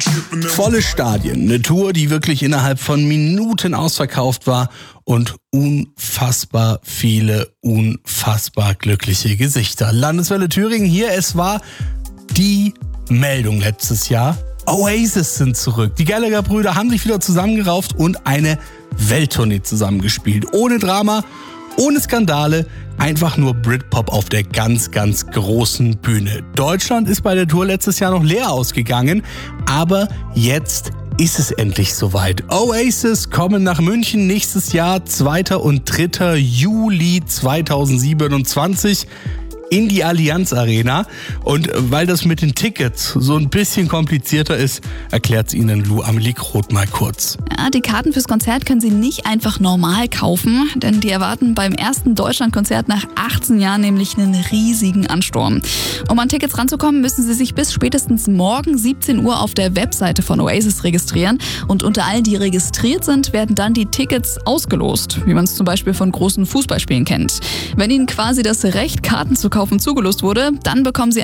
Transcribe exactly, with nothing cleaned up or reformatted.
Volle Stadien, eine Tour, die wirklich innerhalb von Minuten ausverkauft war und unfassbar viele, unfassbar glückliche Gesichter. Landeswelle Thüringen hier, es war die Meldung letztes Jahr. Oasis sind zurück. Die Gallagher-Brüder haben sich wieder zusammengerauft und eine Welttournee zusammengespielt. Ohne Drama, ohne Skandale, einfach nur Britpop auf der ganz, ganz großen Bühne. Deutschland ist bei der Tour letztes Jahr noch leer ausgegangen, aber jetzt ist es endlich soweit. Oasis kommen nach München nächstes Jahr, zweiter und dritter Juli zweitausendsiebenundzwanzig. In die Allianz Arena. Und weil das mit den Tickets so ein bisschen komplizierter ist, erklärt es Ihnen Lou Amelie Groth mal kurz. Ja, die Karten fürs Konzert können Sie nicht einfach normal kaufen, denn die erwarten beim ersten Deutschlandkonzert nach achtzehn Jahren nämlich einen riesigen Ansturm. Um an Tickets ranzukommen, müssen Sie sich bis spätestens morgen siebzehn Uhr auf der Webseite von Oasis registrieren. Und unter allen, die registriert sind, werden dann die Tickets ausgelost, wie man es zum Beispiel von großen Fußballspielen kennt. Wenn Ihnen quasi das Recht, Karten zu kaufen, zugelost wurde, dann bekommen Sie